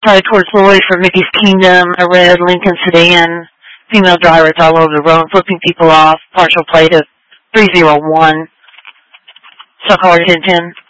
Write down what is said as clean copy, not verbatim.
probably towards Lloyd for Mickey's Kingdom, a red Lincoln sedan. Female driver, it's all over the road, flipping people off. Partial plate of 301. So caller 1010.